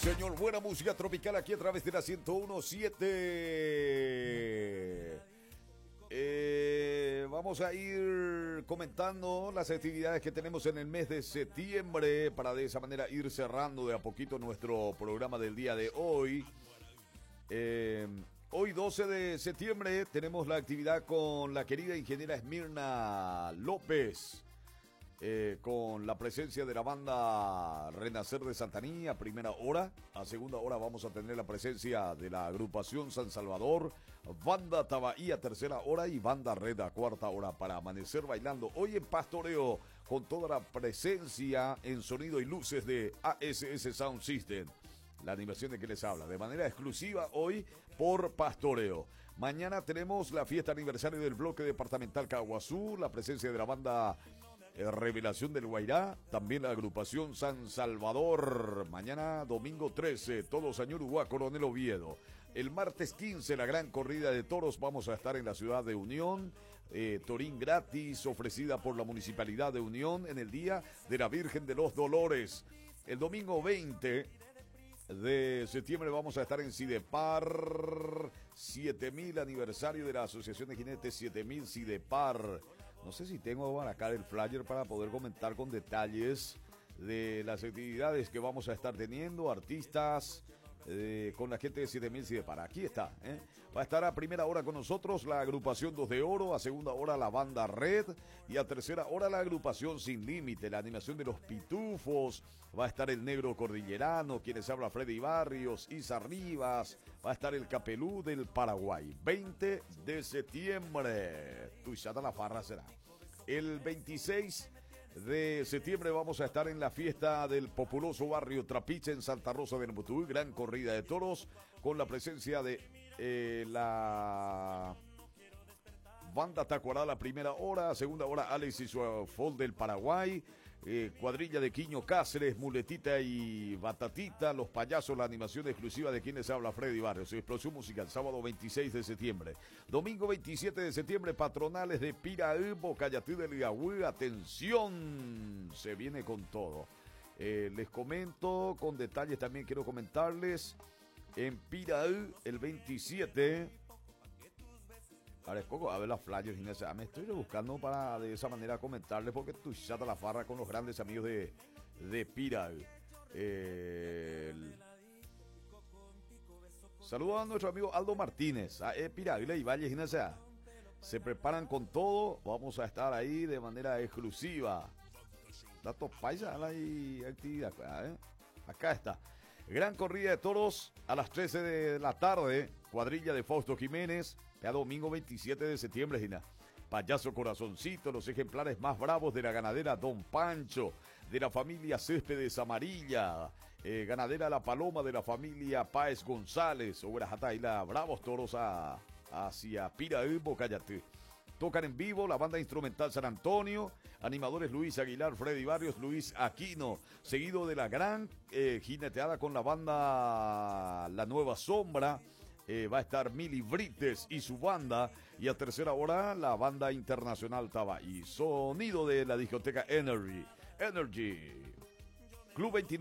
señor, buena música tropical aquí a través de la 101.7. Vamos a ir comentando las actividades que tenemos en el mes de septiembre para de esa manera ir cerrando de a poquito nuestro programa del día de hoy. Hoy 12 de septiembre tenemos la actividad con la querida ingeniera Esmirna López. Con la presencia de la banda Renacer de Santaní a primera hora. A segunda hora vamos a tener la presencia de la agrupación San Salvador, banda Tabaí a tercera hora y banda Red a cuarta hora para amanecer bailando. Hoy en pastoreo con toda la presencia en sonido y luces de ASS Sound System. La animación de que les habla, de manera exclusiva hoy por pastoreo. Mañana tenemos la fiesta aniversario del bloque departamental Caguazú, la presencia de la banda Revelación del Guairá, también la agrupación San Salvador. Mañana domingo 13, todos año Uruguay, Coronel Oviedo. El martes 15, la gran corrida de toros, vamos a estar en la ciudad de Unión. Torín gratis, ofrecida por la Municipalidad de Unión en el Día de la Virgen de los Dolores. El domingo 20 de septiembre vamos a estar en Cidepar, 7000 aniversario de la Asociación de Jinetes 7000 Cidepar. No sé si tengo acá el flyer para poder comentar con detalles de las actividades que vamos a estar teniendo, artistas, con la gente de 7000 Cidepar. Aquí está, Va a estar a primera hora con nosotros la agrupación 2 de Oro, a segunda hora la banda Red y a tercera hora la agrupación Sin Límite, la animación de los Pitufos. Va a estar el Negro Cordillerano, quienes habla Freddy Barrios, Isa Rivas, va a estar el Capelú del Paraguay. 20 de septiembre, Tuizata la farra será. El 26 de septiembre vamos a estar en la fiesta del populoso barrio Trapiche en Santa Rosa del Mutuí, gran corrida de toros con la presencia de la banda Tacuará la primera hora, segunda hora Alex y su Fol del Paraguay, cuadrilla de Quiño Cáceres, Muletita y Batatita, Los Payasos, la animación exclusiva de quienes habla Freddy Barrios, explosión musical, sábado 26 de septiembre. Domingo 27 de septiembre, patronales de Piraí, Bocayatí del Yagüí, atención, se viene con todo. Les comento con detalles, también quiero comentarles, en Piraí el 27... Ahora es poco, a ver las flyers, Inés. Me estoy buscando para de esa manera comentarles porque tú chata la farra con los grandes amigos de Piral. Saludos a nuestro amigo Aldo Martínez, a Piral y Valle, Inés. Se preparan con todo, vamos a estar ahí de manera exclusiva. Datos paisa, hay actividad, Acá está. Gran corrida de toros a las 13 de la tarde, cuadrilla de Fausto Jiménez, ya domingo 27 de septiembre, Gina. Payaso Corazoncito, los ejemplares más bravos de la ganadera Don Pancho, de la familia Céspedes Amarilla, ganadera La Paloma de la familia Páez González, Obrajata y la bravos toros hacia Piraí, Bocayatí. Tocan en vivo la banda instrumental San Antonio, animadores Luis Aguilar, Freddy Barrios, Luis Aquino, seguido de la gran jineteada con la banda La Nueva Sombra. Va a estar Mili Brites y su banda, y a tercera hora la banda internacional Tabaí. Sonido de la discoteca Energy Club 29.